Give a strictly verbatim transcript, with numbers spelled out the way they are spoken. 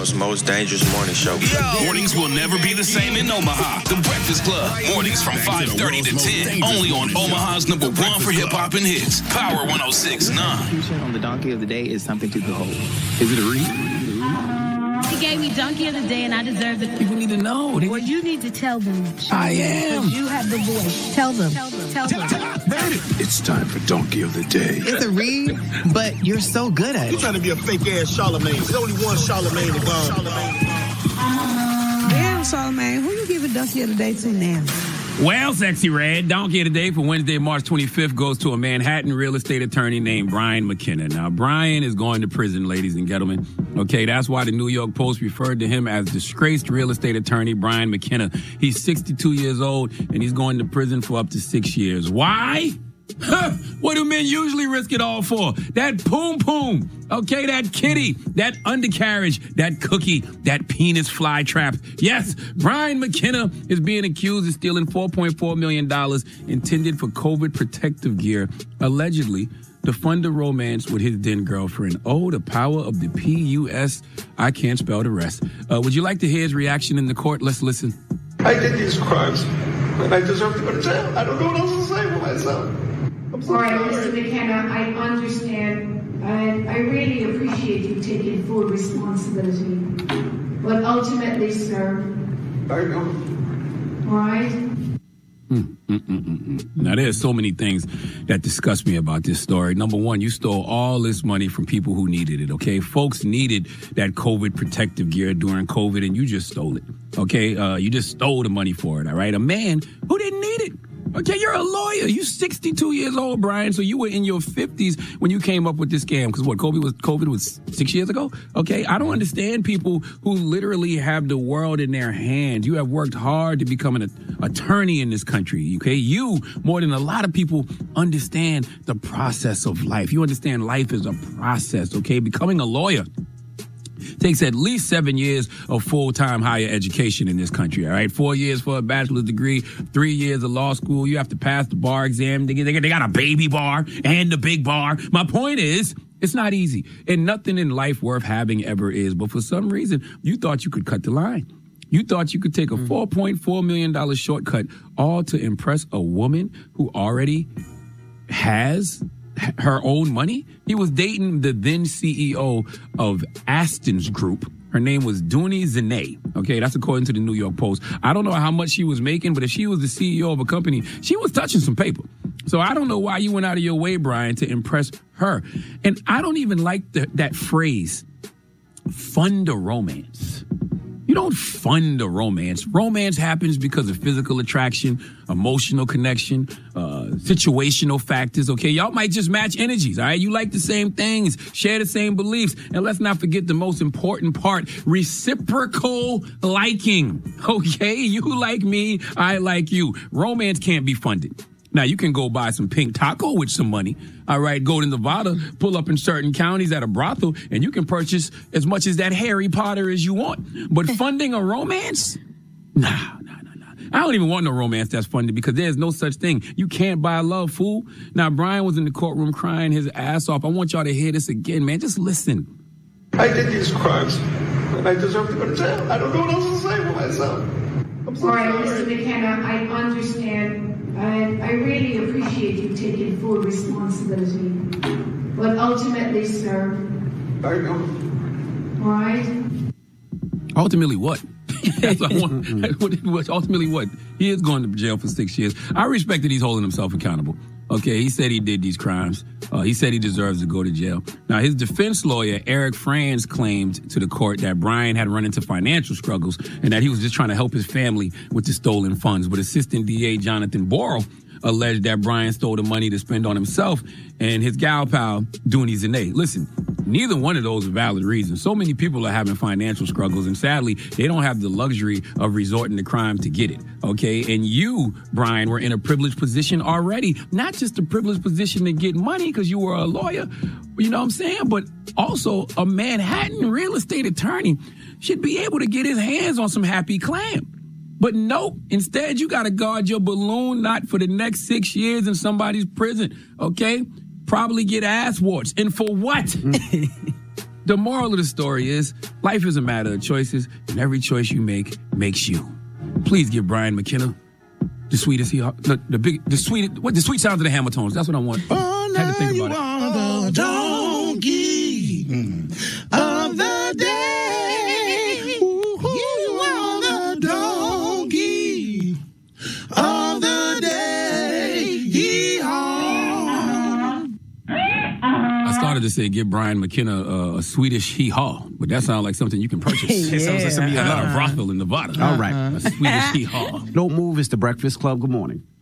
world's most dangerous morning show. Yo. Mornings will never be the same in Omaha. The Breakfast Club. Mornings from five thirty to ten. Only on Omaha's number one for hip-hop and hits. Power one oh six point nine. On the donkey of the day is something to behold. Is it a read? He gave me donkey of the day, and I deserve it. People need to know. They well, you need to tell them. I am. You have the voice. Tell them. Tell them. Tell them. It's time for donkey of the day. It's a read, but you're so good at it. You're trying to be a fake-ass Charlemagne. There's only one Charlemagne to go. Damn, Charlemagne. Who you giving donkey of the day to now? Well, Sexy Red, donkey of the day for Wednesday, March twenty-fifth goes to a Manhattan real estate attorney named Brian McKenna. Now, Brian is going to prison, ladies and gentlemen. Okay, that's why the New York Post referred to him as disgraced real estate attorney Brian McKenna. He's sixty-two years old, and he's going to prison for up to six years. Why? Huh, what do men usually risk it all for? That poom poom, okay, that kitty, that undercarriage, that cookie, that penis fly trap. Yes, Brian McKenna is being accused of stealing four point four million dollars intended for COVID protective gear, allegedly to fund a romance with his then girlfriend. Oh, the power of the P U S. I can't spell the rest. Uh, would you like to hear his reaction in the court? Let's listen. I did these crimes, and I deserve to go to jail. I don't know what else to say for myself. So all right, Mister McKenna, I understand. I, I really appreciate you taking full responsibility. But ultimately, sir... I know. All right? Mm, mm, mm, mm. Now, there's so many things that disgust me about this story. Number one, you stole all this money from people who needed it, okay? Folks needed that COVID protective gear during COVID, and you just stole it, okay? Uh, you just stole the money for it, all right? A man who didn't need it. Okay, you're a lawyer. You're sixty-two years old, Brian. So you were in your fifties when you came up with this scam. Because what, COVID was COVID was six years ago? Okay, I don't understand people who literally have the world in their hands. You have worked hard to become an attorney in this country. Okay, you, more than a lot of people, understand the process of life. You understand life is a process, okay? Becoming a lawyer takes at least seven years of full-time higher education in this country, all right? Four years for a bachelor's degree, three years of law school. You have to pass the bar exam. They, they, they got a baby bar and the big bar. My point is, it's not easy. And nothing in life worth having ever is. But for some reason, you thought you could cut the line. You thought you could take a four point four million dollars shortcut all to impress a woman who already has her own money. He was dating the then C E O of Aston's Group. Her name was Dooney Zinay. Okay, that's according to the New York Post. I don't know how much she was making, but if she was the C E O of a company, she was touching some paper. So I don't know why you went out of your way, Brian, to impress her. And I don't even like the, that phrase, fund a romance. You don't fund a romance. Romance happens because of physical attraction, emotional connection, uh, situational factors, okay? Y'all might just match energies, all right? You like the same things, share the same beliefs. And let's not forget the most important part, reciprocal liking, okay? You like me, I like you. Romance can't be funded. Now, you can go buy some pink taco with some money. All right, go to Nevada, pull up in certain counties at a brothel, and you can purchase as much as that Harry Potter as you want. But funding a romance? Nah, nah, nah, nah. I don't even want no romance that's funded because there's no such thing. You can't buy love, fool. Now, Brian was in the courtroom crying his ass off. I want y'all to hear this again, man. Just listen. I did these crimes, and I deserve to go to jail. I don't know what else to say for myself. I'm so All right, sorry. Mister McKenna, I understand. I, I really appreciate you taking full responsibility. But ultimately, sir... I know. All right? Ultimately what? That's what I want. Ultimately what? He is going to jail for six years. I respect that he's holding himself accountable. Okay, he said he did these crimes. Uh, he said he deserves to go to jail. Now, his defense lawyer, Eric Franz, claimed to the court that Brian had run into financial struggles and that he was just trying to help his family with the stolen funds. But Assistant D A Jonathan Borrell alleged that Brian stole the money to spend on himself and his gal pal, Dooney Zinay. Listen, neither one of those are valid reasons. So many people are having financial struggles, and sadly, they don't have the luxury of resorting to crime to get it, okay? And you, Brian, were in a privileged position already. Not just a privileged position to get money because you were a lawyer, you know what I'm saying? But also a Manhattan real estate attorney should be able to get his hands on some happy clam. But nope, instead you got to guard your balloon not for the next six years in somebody's prison, okay? Probably get ass warts. And for what? The moral of the story is, Life is a matter of choices, and every choice you make makes you. Please give Brian McKenna the sweetest he the, the big the sweet what the sweet sounds of the Hamiltons. That's what I want. Oh, Had to think now about you it. are the donkey of the day. You are the donkey of the day. Hee-haw. I started to say give Brian McKenna uh, a Swedish hee-haw, but that sounds like something you can purchase. It sounds like something you Out of love. Rockville in Nevada. All right. A Swedish hee-haw. Don't move. It's the Breakfast Club. Good morning.